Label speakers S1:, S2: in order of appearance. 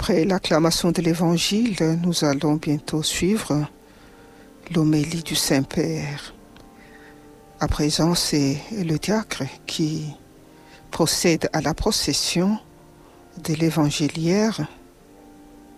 S1: Après l'acclamation de l'Évangile, nous allons bientôt suivre l'homélie du Saint-Père. À présent, c'est le diacre qui procède à la procession de l'évangéliaire